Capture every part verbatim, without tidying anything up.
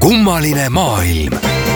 kummaline maailm.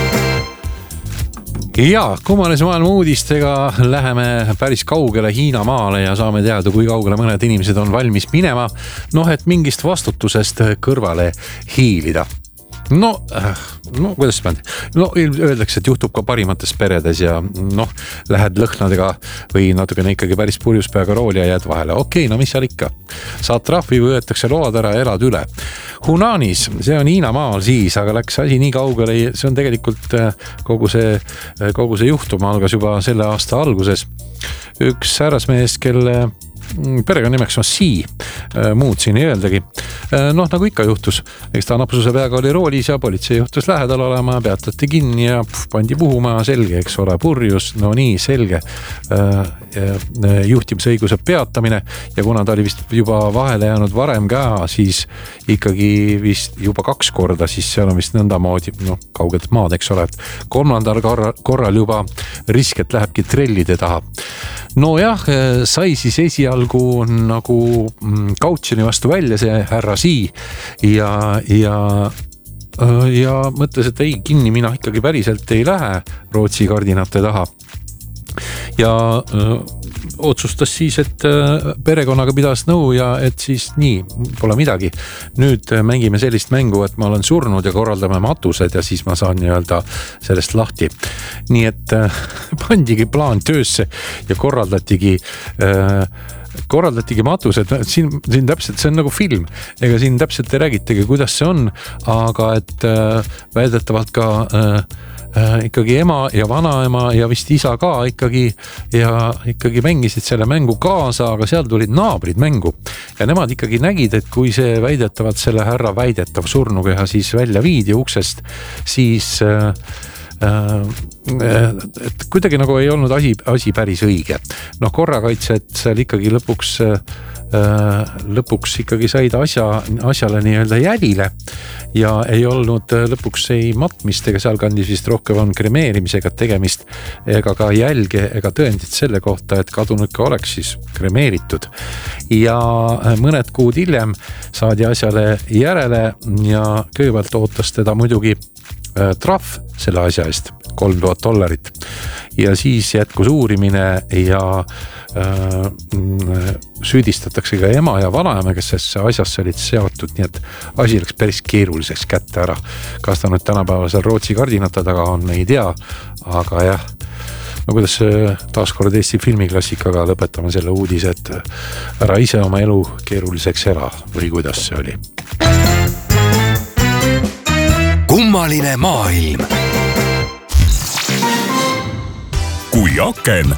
Ja kummalise maailma uudistega läheme päris kaugele Hiina maale ja saame teada, kui kaugele mõned inimesed on valmis minema. Noh, et mingist vastutusest kõrvale hiilida. No, no kuidas see pandi? No öeldakse, et juhtub ka parimates peredes ja noh, lähed lõhnadega või natukene ikkagi päris purjus peaga rooli ja jääd vahele. Okei, no mis seal ikka? Saad trahvi või võetakse load ära ja elad üle. Hunanis, see on Hiina maal siis, aga läks asi nii kaugele. See on tegelikult kogu see, kogu see juhtum algas juba selle aasta alguses. Üks härrasmees, kelle perega nimeks on Xi, muud siin ei öeldagi. Noh, nagu ikka juhtus, eks ta napsuse peaga oli roolis ja politsei juhtus lähedal olema, peatati kinni ja pff, pandi puhuma, selge, eks ole, purjus, no nii, selge juhtimisõiguse peatamine ja kuna ta oli vist juba vahele jäänud varem ka, siis ikkagi vist juba kaks korda, siis seal on vist nõnda moodi, noh, kaugelt maad, eks ole, et kolmandal korral juba risk, et lähebki trellide taha. No jah, sai siis esialgu nagu kautsjoni vastu välja see härra Xi ja, ja, ja mõtles, et ei, kinni mina ikkagi päriselt ei lähe Rootsi kardinate taha. Ja öö, otsustas siis, et öö, perekonnaga pidas nõu ja et siis nii, pole midagi. Nüüd mängime sellist mängu, et ma olen surnud ja korraldame matused ja siis ma saan nii-öelda sellest lahti. Nii et öö, pandigi plaan töösse ja korraldatigi öö, korraldatigi matused, siin, siin täpselt, see on nagu film, ega siin täpselt ei räägitagi, kuidas see on, aga et äh, väidetavalt ka äh, äh, ikkagi ema ja vanaema ja vist isa ka ikkagi ja ikkagi mängisid selle mängu kaasa, aga seal tulid naabrid mängu ja nemad ikkagi nägid, et kui see väidetavalt selle härra väidetav surnukeha siis välja viidi uksest, siis äh, et kuidagi nagu ei olnud asi, asi päris õige. Noh, korrakaitsed seal ikkagi lõpuks, lõpuks ikkagi said asja, asjale nii-öelda jälile ja ei olnud lõpuks ei matmist ega seal kandis vist rohkem on kremeerimisega tegemist ega ka jälge ega tõendid selle kohta, et kadunud ka oleks siis kremeeritud. Ja mõned kuud hiljem saadi asjale järele ja kõigepealt ootas teda muidugi trahv selle asja eest, kolm tuhat dollarit ja siis jätkus uurimine ja äh, süüdistatakse ka ema ja vanaema, kes asjasse olid seotud, nii et asi läks päris keeruliseks kätte ära. Kas ta nüüd tänapäeval seal Rootsi kardinate taga on, ei tea, aga jah, no kuidas taaskord Eesti filmiklassikaga lõpetame selle uudise, et ära ise oma elu keeruliseks ära või kuidas see oli. Kummaline maailm. Kui aken